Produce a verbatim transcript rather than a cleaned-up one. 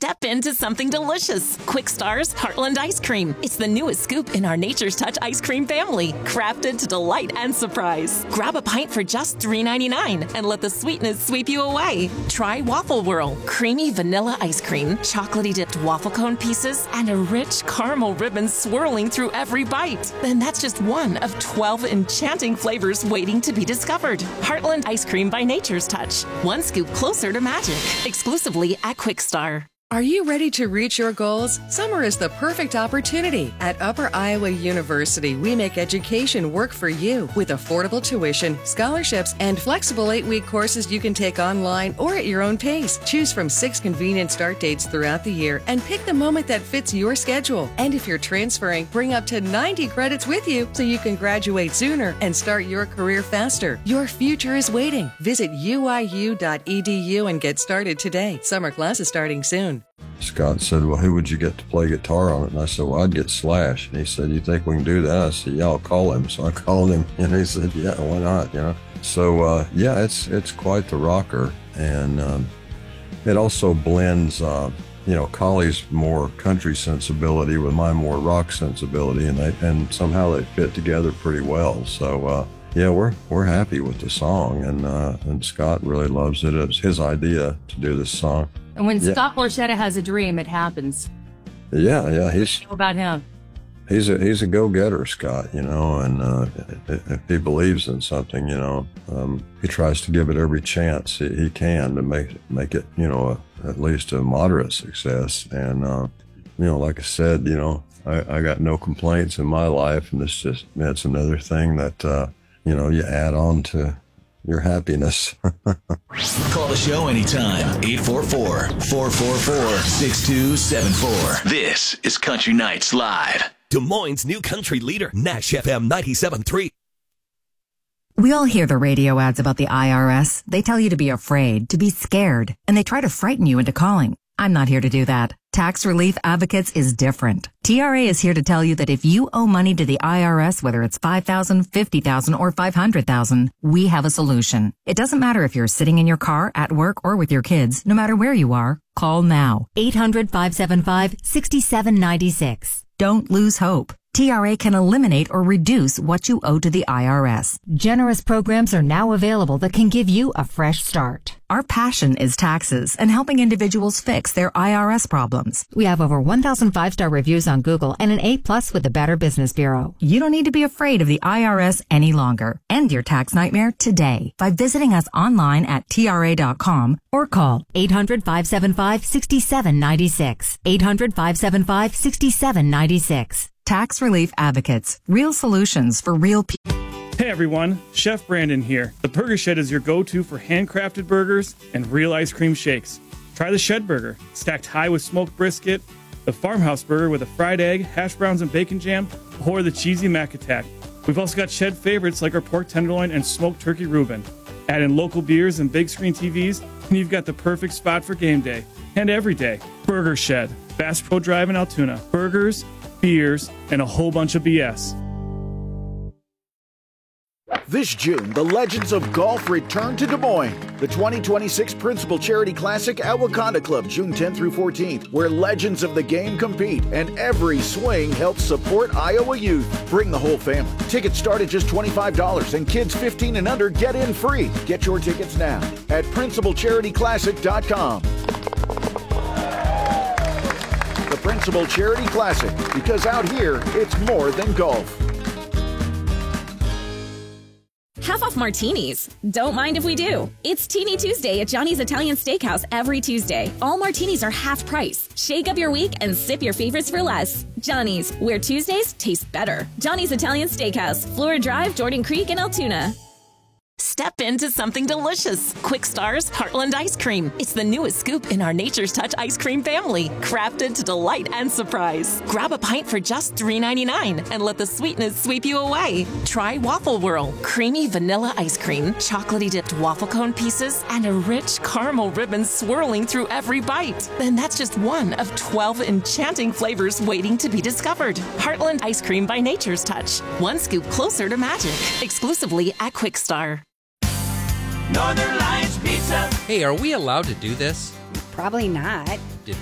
Step into something delicious. Quick Star's Heartland Ice Cream. It's the newest scoop in our Nature's Touch ice cream family, crafted to delight and surprise. Grab a pint for just three ninety-nine and let the sweetness sweep you away. Try Waffle Whirl. Creamy vanilla ice cream, chocolatey dipped waffle cone pieces, and a rich caramel ribbon swirling through every bite. And that's just one of twelve enchanting flavors waiting to be discovered. Heartland Ice Cream by Nature's Touch. One scoop closer to magic. Exclusively at Quick Star. Are you ready to reach your goals? Summer is the perfect opportunity. At Upper Iowa University, we make education work for you with affordable tuition, scholarships, and flexible eight-week courses you can take online or at your own pace. Choose from six convenient start dates throughout the year and pick the moment that fits your schedule. And if you're transferring, bring up to ninety credits with you so you can graduate sooner and start your career faster. Your future is waiting. Visit U I U dot E D U and get started today. Summer class is starting soon. Scott said, well, who would you get to play guitar on it? And I said, well, I'd get Slash. And he said, you think we can do that? I said, yeah, I'll call him. So I called him, and he said, yeah, why not? You know. So, uh, yeah, it's it's quite the rocker. And um, it also blends, uh, you know, Collie's more country sensibility with my more rock sensibility, and they, and somehow they fit together pretty well. So, uh, yeah, we're we're happy with the song, and uh, and Scott really loves it. It was his idea to do this song. And when yeah. Scott Borchetta has a dream, it happens. Yeah, yeah, he's How about him? He's a he's a go-getter, Scott. You know, and uh, if he believes in something, you know, um, he tries to give it every chance he, he can to make make it, you know, a, at least a moderate success. And uh, you know, like I said, you know, I, I got no complaints in my life, and this just that's another thing that uh, you know, you add on to your happiness. Call the show anytime. eight four four, four four four, six two seven four. This is Country Nights Live. Des Moines' new country leader, Nash F M ninety-seven point three. We all hear the radio ads about the I R S. They tell you to be afraid, to be scared, and they try to frighten you into calling. I'm not here to do that. Tax Relief Advocates is different. T R A is here to tell you that if you owe money to the I R S, whether it's five thousand dollars, fifty thousand dollars, or five hundred thousand dollars, we have a solution. It doesn't matter if you're sitting in your car, at work, or with your kids. No matter where you are, call now. eight hundred, five seven five, six seven nine six. Don't lose hope. T R A can eliminate or reduce what you owe to the I R S. Generous programs are now available that can give you a fresh start. Our passion is taxes and helping individuals fix their I R S problems. We have over one thousand five-star reviews on Google and an A plus with the Better Business Bureau. You don't need to be afraid of the I R S any longer. End your tax nightmare today by visiting us online at T R A dot com or call eight hundred, five seven five, six seven nine six. eight hundred, five seven five, six seven nine six. Tax Relief Advocates. Real solutions for real people. Hey everyone, Chef Brandon here. The Burger Shed is your go-to for handcrafted burgers and real ice cream shakes. Try the Shed Burger, stacked high with smoked brisket, the Farmhouse Burger with a fried egg, hash browns and bacon jam, or the cheesy Mac Attack. We've also got Shed favorites like our pork tenderloin and smoked turkey Reuben. Add in local beers and big screen T Vs, and you've got the perfect spot for game day and every day. Burger Shed, Bass Pro Drive in Altoona. Burgers, beers, and a whole bunch of B S. This June, the Legends of Golf return to Des Moines. The twenty twenty-six Principal Charity Classic at Wakanda Club, June tenth through fourteenth, where legends of the game compete and every swing helps support Iowa youth. Bring the whole family. Tickets start at just twenty-five dollars, and kids fifteen and under get in free. Get your tickets now at principal charity classic dot com. The Principal Charity Classic, because out here, it's more than golf. Half off martinis. Don't mind if we do. It's Teeny Tuesday at Johnny's Italian Steakhouse every Tuesday. All martinis are half price. Shake up your week and sip your favorites for less. Johnny's, where Tuesdays taste better. Johnny's Italian Steakhouse, Flora Drive, Jordan Creek, and Altoona. Step into something delicious. Quick Star's Heartland Ice Cream. It's the newest scoop in our Nature's Touch ice cream family, crafted to delight and surprise. Grab a pint for just three ninety-nine and let the sweetness sweep you away. Try Waffle Whirl. Creamy vanilla ice cream, chocolatey dipped waffle cone pieces, and a rich caramel ribbon swirling through every bite. And that's just one of twelve enchanting flavors waiting to be discovered. Heartland Ice Cream by Nature's Touch. One scoop closer to magic. Exclusively at Quick Star. Northern Lights Pizza. Hey, are we allowed to do this? Probably not.